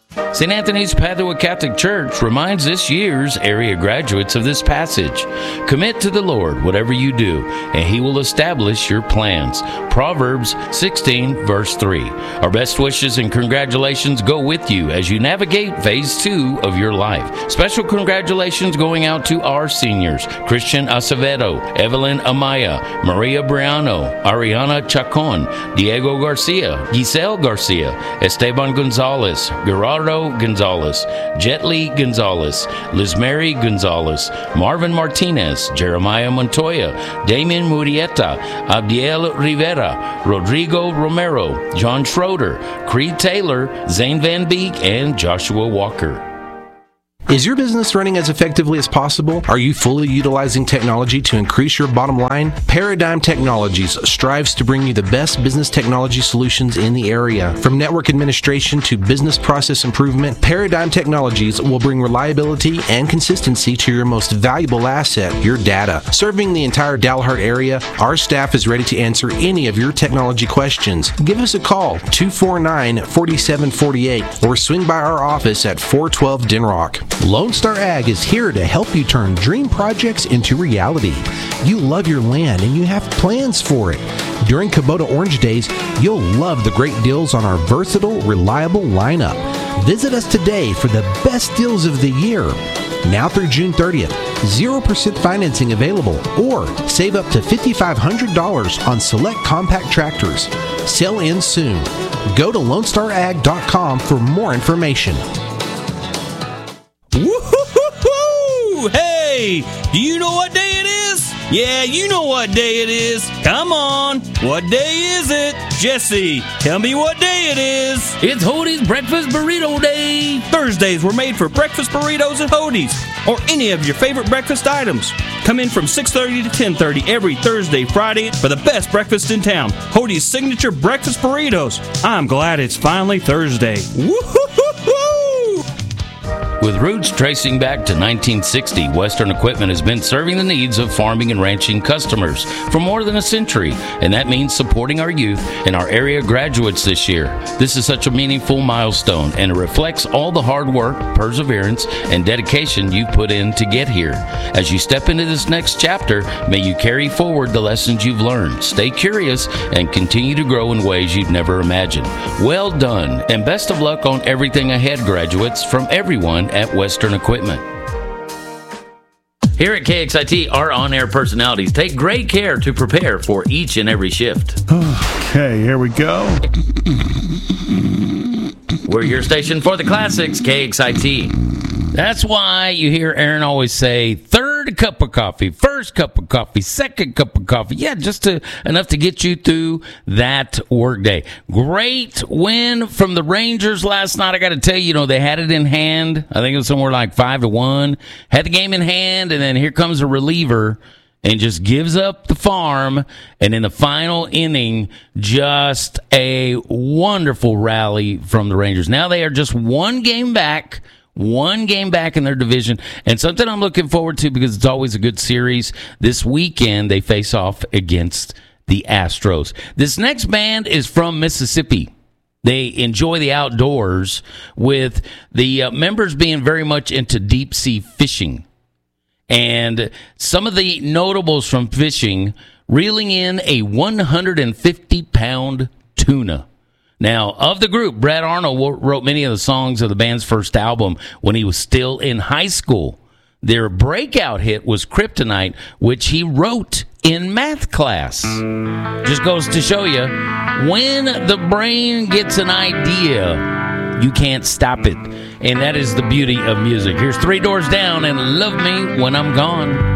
St. Anthony's Padua Catholic Church reminds this year's area graduates of this passage. Commit to the Lord whatever you do, and He will establish your plans. Proverbs 16, verse 3. Our best wishes and congratulations go with you as you navigate phase 2 of your life. Special congratulations going out to our seniors, Christian Acevedo, Evelyn Amaya, Maria Briano, Ariana Chacon, Diego Garcia, Giselle Garcia, Esteban Gonzalez, Gerardo Gonzalez, Jet Li Gonzalez, Lizmary Gonzalez, Marvin Martinez, Jeremiah Montoya, Damien Murieta, Abdiel Rivera, Rodrigo Romero, John Schroeder, Creed Taylor, Zane Van Beek, and Joshua Walker. Is your business running as effectively as possible? Are you fully utilizing technology to increase your bottom line? Paradigm Technologies strives to bring you the best business technology solutions in the area. From network administration to business process improvement, Paradigm Technologies will bring reliability and consistency to your most valuable asset, your data. Serving the entire Dalhart area, our staff is ready to answer any of your technology questions. Give us a call, 249-4748, or swing by our office at 412 Denrock. Lone Star Ag is here to help you turn dream projects into reality. You love your land and you have plans for it. During Kubota Orange Days, you'll love the great deals on our versatile, reliable lineup. Visit us today for the best deals of the year. Now through June 30th, 0% financing available, or save up to $5,500 on select compact tractors. Sell in soon. Go to LoneStarAg.com for more information. Woo-hoo-hoo-hoo! Hey, do you know what day it is? Yeah, you know what day it is. Come on, what day is it? Jesse, tell me what day it is. It's Hody's Breakfast Burrito Day. Thursdays were made for breakfast burritos at Hody's, or any of your favorite breakfast items. Come in from 6:30 to 10:30 every Thursday, Friday for the best breakfast in town. Hody's signature breakfast burritos. I'm glad it's finally Thursday. Woo-hoo-hoo-hoo! With roots tracing back to 1960, Western Equipment has been serving the needs of farming and ranching customers for more than a century, and that means supporting our youth and our area graduates this year. This is such a meaningful milestone, and it reflects all the hard work, perseverance, and dedication you've put in to get here. As you step into this next chapter, may you carry forward the lessons you've learned, stay curious, and continue to grow in ways you've never imagined. Well done, and best of luck on everything ahead, graduates, from everyone at Western Equipment. Here at KXIT, our on-air personalities take great care to prepare for each and every shift. Okay, here we go. We're your station for the classics, KXIT. That's why you hear Aaron always say, third cup of coffee, first cup of coffee, second cup of coffee. Yeah, just enough to get you through that workday. Great win from the Rangers last night. I got to tell you, they had it in hand. I think it was somewhere like 5-1. Had the game in hand, and then here comes a reliever and just gives up the farm. And in the final inning, just a wonderful rally from the Rangers. Now they are just one game back in their division, and something I'm looking forward to because it's always a good series. This weekend, they face off against the Astros. This next band is from Mississippi. They enjoy the outdoors, with the members being very much into deep-sea fishing. And some of the notables from fishing, reeling in a 150-pound tuna. Now, of the group, Brad Arnold wrote many of the songs of the band's first album when he was still in high school. Their breakout hit was Kryptonite, which he wrote in math class. Just goes to show you, when the brain gets an idea, you can't stop it. And that is the beauty of music. Here's Three Doors Down and Love Me When I'm Gone.